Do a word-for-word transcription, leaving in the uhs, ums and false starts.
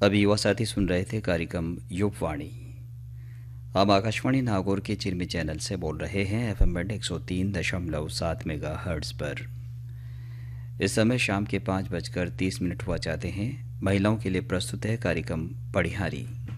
अभी युवा साथी सुन रहे थे कार्यक्रम युगवाणी। हम आकाशवाणी नागौर के चिरमी चैनल से बोल रहे हैं एफ एम बैंड एक सौ तीन दशमलव सात मेगा हर्ट्स पर। इस समय शाम के पाँच बजकर तीस मिनट हुआ चाहते हैं। महिलाओं के लिए प्रस्तुत है कार्यक्रम पढ़ियारी।